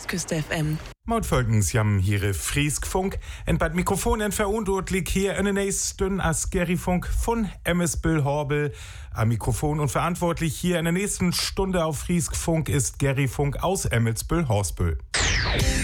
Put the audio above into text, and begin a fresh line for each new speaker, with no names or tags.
Westküste FM.
Mautfolgens jam hier Frieskfunk. En bei Mikrofon en verantwortlich hier eine nächsten as Gerryfunk von MS Bill Horbel. Am Mikrofon und verantwortlich hier in der nächsten Stunde auf Frieskfunk ist Gerryfunk aus Emmelsbüll Horsbüll.